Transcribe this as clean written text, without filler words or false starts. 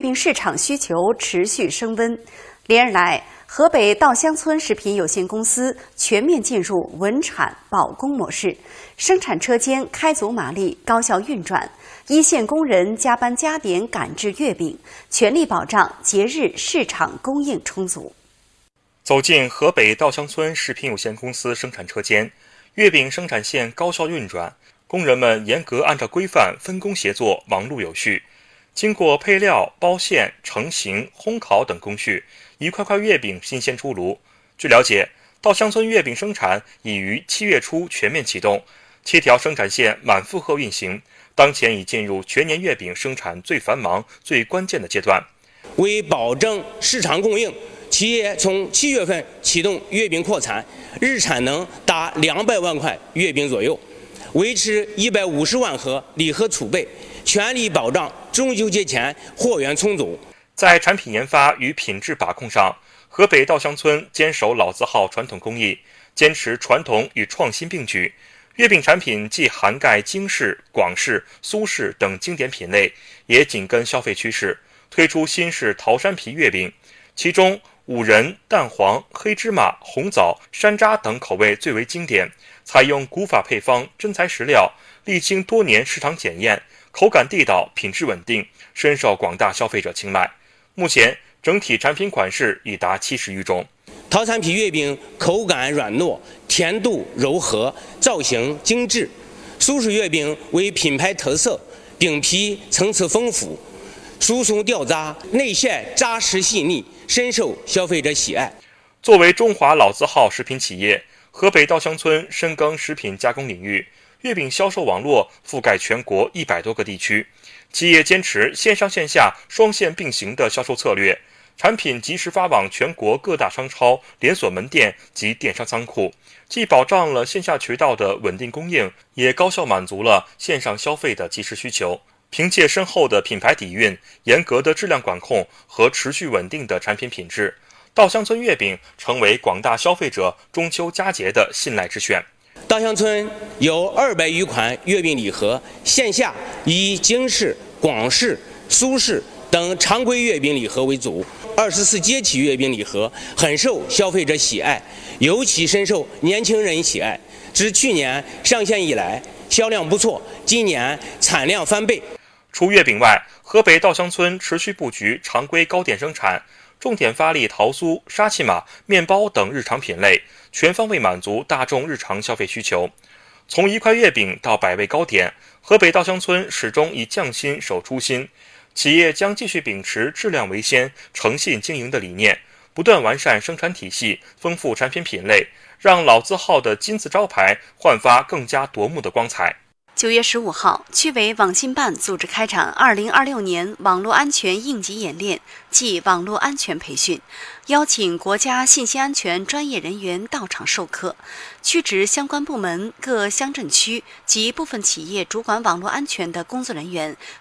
饼市场需求持续升温。连日来，河北稻香村食品有限公司全面进入稳产保供模式，生产车间开足马力，高效运转，一线工人加班加点赶制月饼，全力保障节日市场供应充足。 走进河北稻香村食品有限公司生产车间，月饼生产线高效运转，工人们严格按照规范分工协作，忙碌有序。经过配料、包馅、成型、烘烤等工序，一块块月饼新鲜出炉。据了解，稻香村月饼生产已于7月初全面启动，7条生产线满负荷运行，当前已进入全年月饼生产最繁忙、最关键的阶段。 为保证市场供应，企业从7月份启动月饼扩产，日产能达200万块月饼左右，维持150万盒礼盒储备，全力保障中秋节前货源充足。 在产品研发与品质把控上，河北稻香村坚守老字号传统工艺，坚持传统与创新并举。月饼产品既涵盖京式、广式、苏式等经典品类，也紧跟消费趋势，推出新式桃山皮月饼，其中五仁、蛋黄、黑芝麻、红枣、山楂等口味最为经典，采用古法配方、真材实料，历经多年市场检验，口感地道，品质稳定，深受广大消费者青睐。目前整体产品款式已达70余种。 桃山皮月饼口感软糯，甜度柔和，造型精致。苏式月饼为品牌特色，饼皮层次丰富，疏松掉渣，内馅扎实细腻，深受消费者喜爱。 作为中华老字号食品企业，河北稻香村深耕食品加工领域，月饼销售网络覆盖全国100多个地区。企业坚持线上线下双线并行的销售策略，产品及时发往全国各大商超、连锁门店及电商仓库，既保障了线下渠道的稳定供应，也高效满足了线上消费的及时需求。凭借深厚的品牌底蕴、严格的质量管控和持续稳定的产品品质，稻香村月饼成为广大消费者中秋佳节的信赖之选。 稻香村有200余款月饼礼盒，线下以京式、广式、苏式等常规月饼礼盒为主，24节气月饼礼盒很受消费者喜爱，尤其深受年轻人喜爱。自去年上线以来，销量不错，今年产量翻倍。 除月饼外，河北稻香村持续布局常规糕点生产，重点发力桃酥、沙琪玛、面包等日常品类，全方位满足大众日常消费需求。从一块月饼到百味糕点，河北稻香村始终以匠心守初心。企业将继续秉持质量为先、诚信经营的理念，不断完善生产体系，丰富产品品类，让老字号的金字招牌焕发更加夺目的光彩。 9月15号，区委网信办组织开展2026年网络安全应急演练暨网络安全培训，邀请国家信息安全专业人员到场授课。区直相关部门、各乡镇区及部分企业主管网络安全的工作人员